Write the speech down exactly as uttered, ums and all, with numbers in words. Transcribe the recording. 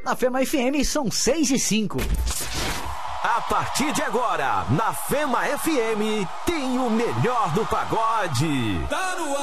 Na Fema F M são seis e cinco. A partir de agora, na Fema F M, tem o melhor do pagode. Tá no ar.